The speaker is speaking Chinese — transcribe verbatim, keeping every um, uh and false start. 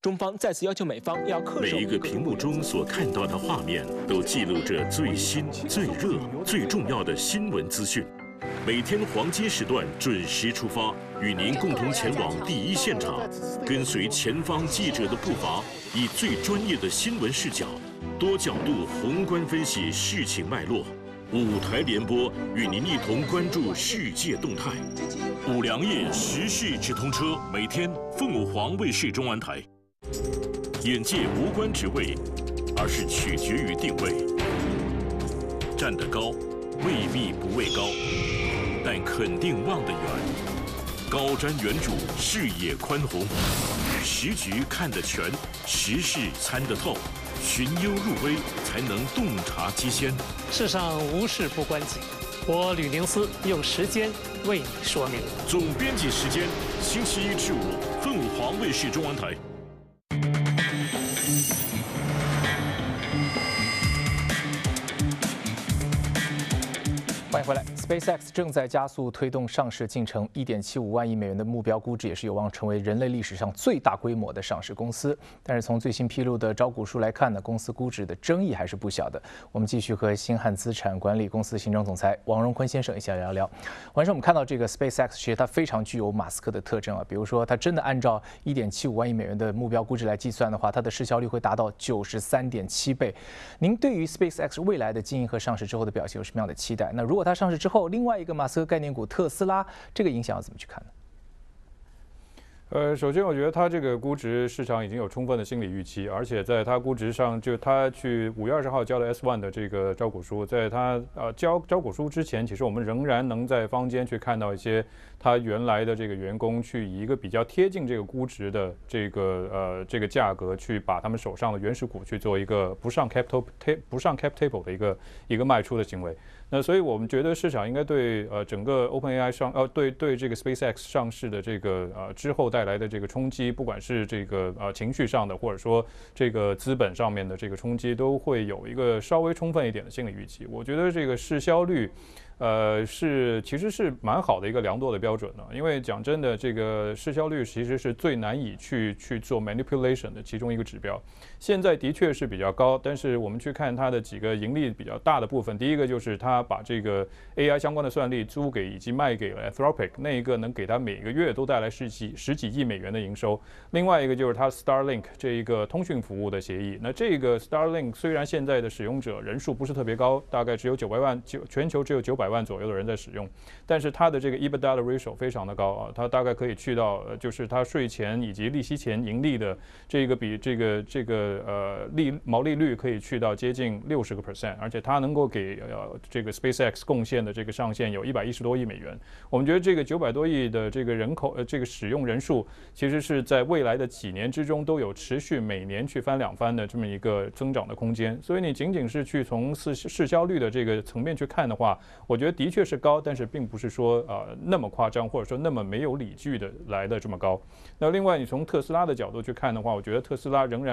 中方再次要求美方要恪守。 每一个屏幕中所看到的画面，都记录着最新、最热、最重要的新闻资讯。每天黄金时段准时出发，与您共同前往第一现场，跟随前方记者的步伐，以最专业的新闻视角，多角度宏观分析事情脉络。五台联播与您一同关注世界动态。五粮液时事直通车，每天凤凰卫视中文台。眼界无关职位，而是取决于定位。站得高，未必不畏高，但肯定望得远。高瞻远瞩，视野宽宏，时局看得全，时事参得透。寻幽入微，才能洞察机先。 世上无事不关己，我吕宁思用时间为你说明。 总编辑时间，星期一至五，凤凰卫视中文台。 欢迎回来。SpaceX 正在加速推动上市进程， 一点七五万亿美元的目标估值也是有望成为人类历史上最大规模的上市公司。但是从最新披露的招股书来看呢，公司估值的争议还是不小的。我们继续和星汉资产管理公司行政总裁王荣坤先生一起来聊聊。晚上我们看到这个 SpaceX 其实它非常具有马斯克的特征啊，比如说它真的按照 一点七五万亿美元的目标估值来计算的话，它的市销率会达到 九十三点七倍。您对于 SpaceX 未来的经营和上市之后的表现有什么样的期待？那如果它上市之后，另外一个马斯克概念股特斯拉，这个影响要怎么去看呢？ 呃，首先我觉得它这个估值市场已经有充分的心理预期，而且在它估值上，就它去五月二十号交的 S 一 的这个招股书，在它呃交招股书之前，其实我们仍然能在坊间去看到一些它原来的这个员工去以一个比较贴近这个估值的这个呃这个价格去把他们手上的原始股去做一个不上 capital 不上 cap table 的一个一个卖出的行为。那所以我们觉得市场应该对呃整个 OpenAI 上呃对对这个 SpaceX 上市的这个呃之后带来的这个冲击，不管是这个呃情绪上的，或者说这个资本上面的这个冲击，都会有一个稍微充分一点的心理预期。我觉得这个市销率。呃，是其实是蛮好的一个量度的标准呢，因为讲真的，这个市销率其实是最难以去去做 manipulation 的其中一个指标。现在的确是比较高，但是我们去看它的几个盈利比较大的部分，第一个就是它把这个 A I 相关的算力租给以及卖给了 Anthropic， 那一个能给它每个月都带来十几十几亿美元的营收。另外一个就是它 Starlink 这一个通讯服务的协议。那这个 Starlink 虽然现在的使用者人数不是特别高，大概只有九百万，全球只有九百万左右的人在使用，但是它的这个 EBITDA 的 ratio 非常的高啊，它大概可以去到，就是它税前以及利息前盈利的这个比这个这个呃利毛利率可以去到接近六十个 percent， 而且它能够给呃这个 SpaceX 贡献的这个上限有一百一十多亿美元。我们觉得这个九百多亿的这个人口呃这个使用人数，其实是在未来的几年之中都有持续每年去翻两番的这么一个增长的空间。所以你仅仅是去从市市销率的这个层面去看的话，我觉得的确是高，但是并不是说呃那么夸张，或者说那么没有理据的来的这么高。那另外，你从特斯拉的角度去看的话，我觉得特斯拉仍然